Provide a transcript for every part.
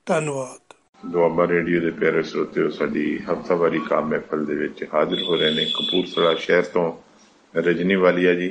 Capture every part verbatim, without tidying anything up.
ਧੰਨਵਾਦ। ਦੁਆਬਾ ਰੇਡੀਓ ਦੇ ਪਿਆਰੇ ਸਰੋਤਿਓ, ਸਾਡੀ ਹਫ਼ਤਾਵਾਰੀ ਕਾਵਿ ਮਹਿਫਲ ਦੇ ਵਿੱਚ ਹਾਜ਼ਰ ਹੋ ਰਹੇ ਨੇ ਕਪੂਰਥਲਾ ਸ਼ਹਿਰ ਤੋਂ ਰਜਨੀ ਵਾਲੀਆ ਜੀ।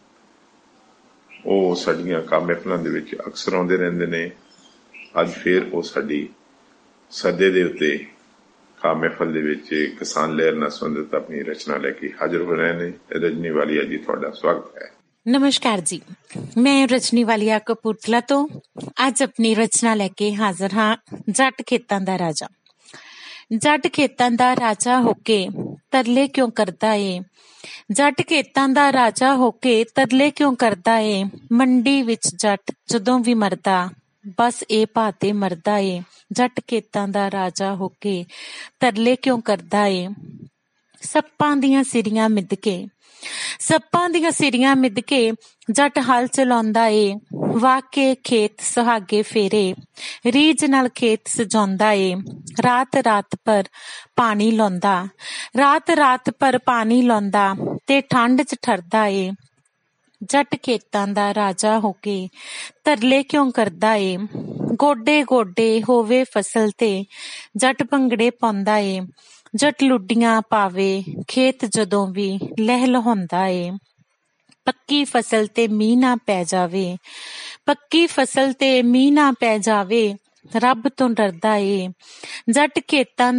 ਉਹ ਸਾਡੀਆਂ ਕਾਵਿ ਮਹਿਫਲਾਂ ਦੇ ਵਿੱਚ ਅਕਸਰ ਆਉਂਦੇ ਰਹਿੰਦੇ ਨੇ। ਅੱਜ ਫਿਰ ਉਹ ਸਾਡੀ ਸੱਦੇ ਦੇ ਉੱਤੇ ਕਾਵਿ ਮਹਿਫਲ ਦੇ ਵਿੱਚ ਕਿਸਾਨ ਲਹਿਰ ਨਾਲ ਸੰਬੰਧਿਤ ਆਪਣੀ ਰਚਨਾ ਲੈ ਕੇ ਹਾਜ਼ਰ ਹੋ ਰਹੇ ਨੇ। ਰਜਨੀ ਵਾਲੀਆ ਜੀ, ਤੁਹਾਡਾ ਸਵਾਗਤ ਹੈ। ਨਮਸਕਾਰ ਜੀ, ਮੈਂ ਰਜਨੀ ਵਾਲੀਆ ਕਪੂਰਥਲਾ ਤੋਂ ਅੱਜ ਆਪਣੀ ਰਚਨਾ ਲੈ ਕੇ ਹਾਜ਼ਰ ਹਾਂ। ਜੱਟ ਖੇਤਾਂ ਦਾ ਰਾਜਾ। ਜੱਟ ਖੇਤਾਂ ਦਾ ਰਾਜਾ ਹੋ ਕੇ ਤਰਲੇ ਕਿਉਂ ਕਰਦਾ ਏ, ਜੱਟ ਖੇਤਾਂ ਦਾ ਰਾਜਾ ਹੋ ਕੇ ਤਰਲੇ ਕਿਉਂ ਕਰਦਾ ਏ, ਮੰਡੀ ਵਿੱਚ ਜੱਟ ਜਦੋਂ ਵੀ ਮਰਦਾ ਬਸ ਇਹ ਭਾਅ ਤੇ ਮਰਦਾ ਏ, ਜੱਟ ਖੇਤਾਂ ਦਾ ਰਾਜਾ ਹੋ ਕੇ ਤਰਲੇ ਕਿਉਂ ਕਰਦਾ ਏ। ਸੱਪਾਂ ਦੀਆਂ ਸਿਰੀਆਂ ਮਿੱਧ ਕੇ ਸੱਪਾਂ ਦੀਆਂ ਸਿਰੀਆਂ ਮਿੱਧ ਕੇ ਜੱਟ ਹਲ ਚਲਾਉਂਦਾ ਏ, ਵਾਹ ਕੇ ਖੇਤ ਸੁਹਾਗੇ ਫੇਰੇ ਰੀਝ ਨਾਲ ਖੇਤ ਸਜਾਉਂਦਾ ਏ, ਰਾਤ ਰਾਤ ਪਰ ਪਾਣੀ ਲਾਉਂਦਾ ਰਾਤ ਰਾਤ ਪਰ ਪਾਣੀ ਲਾਉਂਦਾ ਤੇ ਠੰਡ ਚ ਠਰਦਾ ਏ, ਜੱਟ ਖੇਤਾਂ ਦਾ ਰਾਜਾ ਹੋ ਕੇ ਤਰਲੇ ਕਿਉਂ ਕਰਦਾ ਏ। ਗੋਡੇ ਗੋਡੇ ਹੋਵੇ ਫਸਲ ਤੇ ਜੱਟ ਭੰਗੜੇ ਪਾਉਂਦਾ ਏ, ਜੱਟ ਲੁੱਡੀਆਂ ਪਾਵੇ ਖੇਤ ਜਦੋਂ ਵੀ ਲਹਿ ਲਹਾਉਂਦਾ ਏ। ਪੱਕੀ ਫਸਲ ਤੇ ਮੀਂਹ ਨਾ ਪੈ ਜਾਵੇ ਪੱਕੀ ਫਸਲ ਤੇ ਮੀਂਹ ਨਾ ਪੈ ਜਾਵੇ ਰੱਬ ਤੋਂ ਡਰਦਾ ਏ, ਜੱਟ ਖੇਤਾਂ